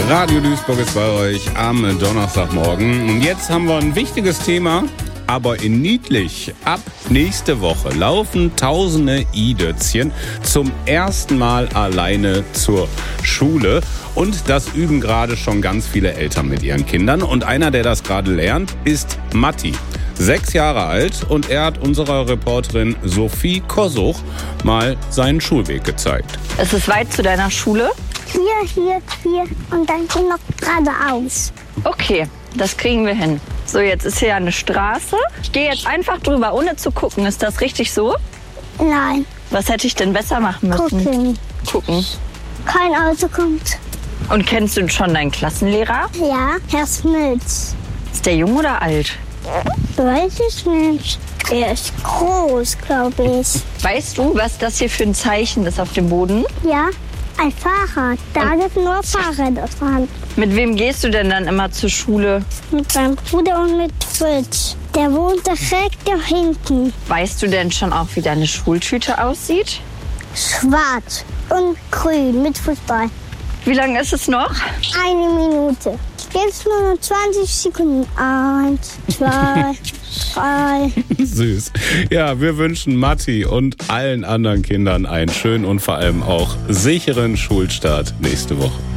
Radio Duisburg ist bei euch am Donnerstagmorgen. Und jetzt haben wir ein wichtiges Thema, aber in niedlich. Ab nächste Woche laufen tausende I-Dötzchen zum ersten Mal alleine zur Schule. Und das üben gerade schon ganz viele Eltern mit ihren Kindern. Und einer, der das gerade lernt, ist Matti. 6 Jahre alt, und er hat unserer Reporterin Sophie Kosuch mal seinen Schulweg gezeigt. Es ist weit zu deiner Schule? Hier und dann geht noch geradeaus. Okay, das kriegen wir hin. So, jetzt ist hier eine Straße. Ich gehe jetzt einfach drüber, ohne zu gucken. Ist das richtig so? Nein, Was hätte ich denn besser machen müssen? Gucken. kein Auto kommt. Und kennst du schon deinen Klassenlehrer? Ja, Herr Smits. Ist der jung oder alt? Weiß ich nicht. Er ist groß, glaube ich. Weißt du, was das hier für ein Zeichen ist auf dem Boden? Ja, ein Fahrrad. Da gibt nur Fahrräder fahren. Mit wem gehst du denn dann immer zur Schule? Mit meinem Bruder und mit Fritz. Der wohnt direkt da hinten. Weißt du denn schon auch, wie deine Schultüte aussieht? Schwarz und grün mit Fußball. Wie lange ist es noch? 1 Minute. Jetzt nur noch 20 Sekunden. 1, 2, 3. Süß. Ja, wir wünschen Matti und allen anderen Kindern einen schönen und vor allem auch sicheren Schulstart nächste Woche.